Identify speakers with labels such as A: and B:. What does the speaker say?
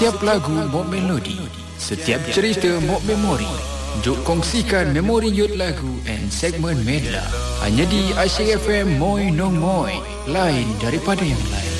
A: Setiap lagu Mok Melodi, setiap cerita Mok Memori. Jom kongsikan memori yut lagu and segmen Medla hanya di Asyik FM Moi Nong Moi, lain daripada yang lain.